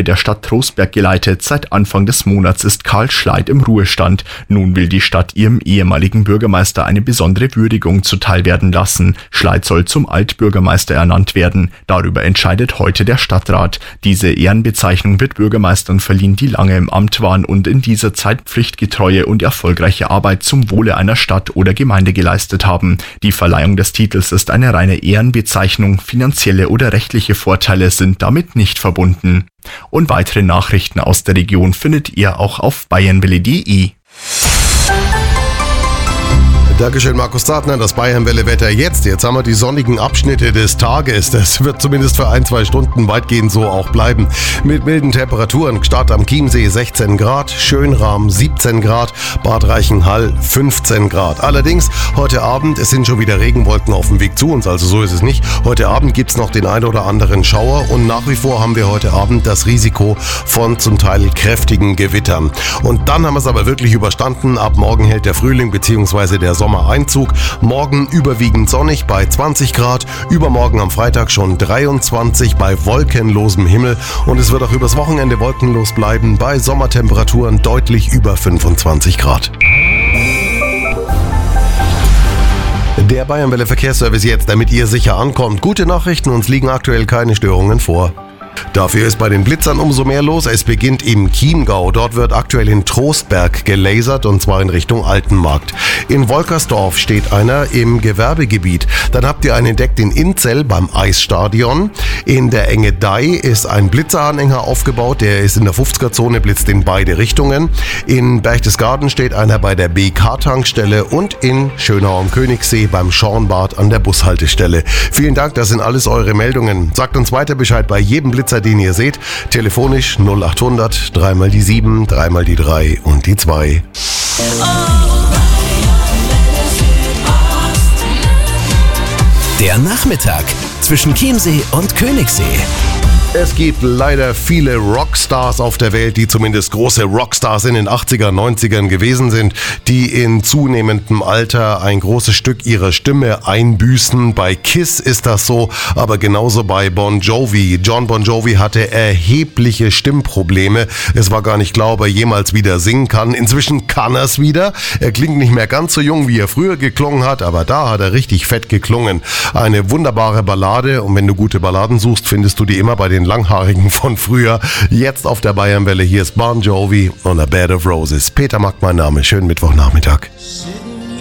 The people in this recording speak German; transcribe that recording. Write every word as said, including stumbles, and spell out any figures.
der Stadt Trostberg geleitet. Seit Anfang des Monats ist Karl Schleit im Ruhestand. Nun will die Stadt ihrem ehemaligen Bürgermeister eine besondere Würdigung zuteilwerden lassen. Schleit soll zum Altbürgermeister ernannt werden. Darüber entscheidet heute der Stadtrat. Diese Ehrenbezeichnung wird Bürgermeistern verliehen, die lange im Amt waren und in dieser Zeit pflichtgetreue und erfolgreiche Arbeit zum Wohle einer Stadt oder Gemeinde geleistet haben. Die Verleihung des Titels ist eine reine Ehrenbezeichnung. Finanzielle oder rechtliche Vorteile sind damit nicht verbunden. Und weitere Nachrichten aus der Region findet ihr auch auf bayernwelle punkt de. Dankeschön, Markus Zartner. Das Bayernwelle-Wetter jetzt. Jetzt haben wir die sonnigen Abschnitte des Tages. Das wird zumindest für ein, zwei Stunden weitgehend so auch bleiben. Mit milden Temperaturen. Start am Chiemsee sechzehn Grad, Schönrahm siebzehn Grad, Bad Reichenhall fünfzehn Grad. Allerdings heute Abend, es sind schon wieder Regenwolken auf dem Weg zu uns, also so ist es nicht. Heute Abend gibt es noch den ein oder anderen Schauer und nach wie vor haben wir heute Abend das Risiko von zum Teil kräftigen Gewittern. Und dann haben wir es aber wirklich überstanden. Ab morgen hält der Frühling bzw. der Sommer Einzug. Morgen überwiegend sonnig bei zwanzig Grad, übermorgen am Freitag schon dreiundzwanzig bei wolkenlosem Himmel und es wird auch übers Wochenende wolkenlos bleiben bei Sommertemperaturen deutlich über fünfundzwanzig Grad. Der Bayernwelle Verkehrsservice jetzt, damit ihr sicher ankommt. Gute Nachrichten, uns liegen aktuell keine Störungen vor. Dafür ist bei den Blitzern umso mehr los. Es beginnt im Chiemgau. Dort wird aktuell in Trostberg gelasert und zwar in Richtung Altenmarkt. In Wolkersdorf steht einer im Gewerbegebiet. Dann habt ihr einen entdeckt in Inzell beim Eisstadion. In der Engedei ist ein Blitzeranhänger aufgebaut. Der ist in der fünfziger-Zone, blitzt in beide Richtungen. In Berchtesgaden steht einer bei der B K-Tankstelle und in Schönau am Königssee beim Schornbad an der Bushaltestelle. Vielen Dank, das sind alles eure Meldungen. Sagt uns weiter Bescheid bei jedem Blitzer, den ihr seht. Telefonisch null achthundert, dreimal die sieben, dreimal die drei und die zwei. Der Nachmittag zwischen Chiemsee und Königssee. Es gibt leider viele Rockstars auf der Welt, die zumindest große Rockstars in den achtziger, neunzigern gewesen sind, die in zunehmendem Alter ein großes Stück ihrer Stimme einbüßen. Bei Kiss ist das so, aber genauso bei Bon Jovi. John Bon Jovi hatte erhebliche Stimmprobleme. Es war gar nicht klar, ob er jemals wieder singen kann. Inzwischen kann er es wieder. Er klingt nicht mehr ganz so jung, wie er früher geklungen hat, aber da hat er richtig fett geklungen. Eine wunderbare Ballade und wenn du gute Balladen suchst, findest du die immer bei den Langhaarigen von früher. Jetzt auf der Bayernwelle, hier ist Bon Jovi und A Bed of Roses. Peter Mack mein Name, schönen Mittwochnachmittag.